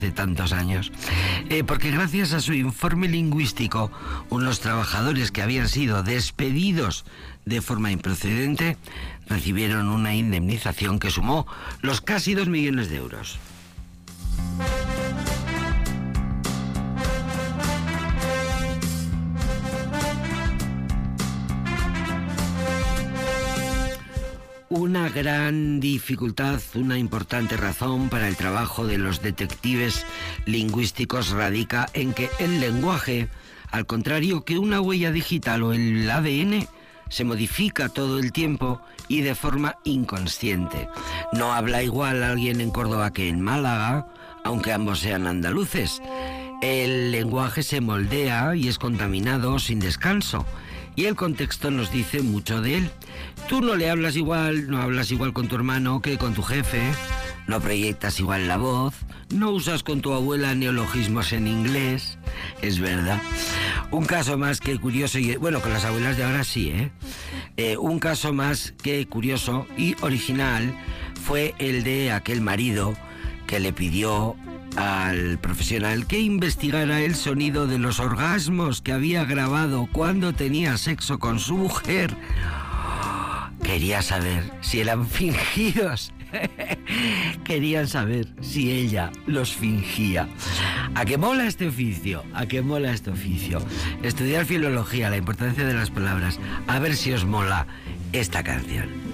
de tantos años, porque gracias a su informe lingüístico, unos trabajadores que habían sido despedidos de forma improcedente recibieron una indemnización que sumó los casi 2 millones de euros. Una gran dificultad, una importante razón para el trabajo de los detectives lingüísticos radica en que el lenguaje, al contrario que una huella digital o el ADN, se modifica todo el tiempo y de forma inconsciente. No habla igual alguien en Córdoba que en Málaga, aunque ambos sean andaluces. El lenguaje se moldea y es contaminado sin descanso. Y el contexto nos dice mucho de él. Tú no hablas igual con tu hermano que con tu jefe, no proyectas igual la voz, no usas con tu abuela neologismos en inglés, es verdad. Un caso más que curioso, y bueno, con las abuelas de ahora sí, un caso más que curioso y original fue el de aquel marido que le pidió al profesional que investigara el sonido de los orgasmos que había grabado cuando tenía sexo con su mujer. Quería saber si eran fingidos. Querían saber si ella los fingía. ¿A qué mola este oficio? ¿A qué mola este oficio? Estudiar filología, la importancia de las palabras. A ver si os mola esta canción.